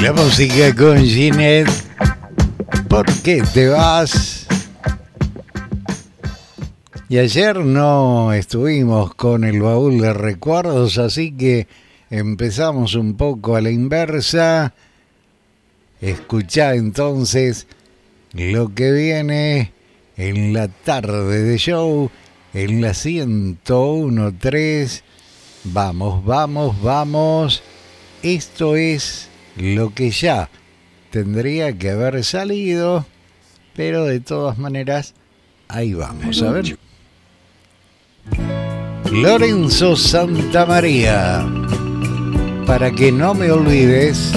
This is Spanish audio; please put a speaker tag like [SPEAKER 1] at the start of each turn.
[SPEAKER 1] La música con Ginette. ¿Por qué te vas? Y ayer no estuvimos con el baúl de recuerdos, así que empezamos un poco a la inversa. Escuchá entonces lo que viene en la tarde de show, en la 101.3. Vamos, vamos, vamos. Esto es lo que ya tendría que haber salido, pero de todas maneras, ahí vamos, a ver. Lorenzo Santamaría, para que no me olvides.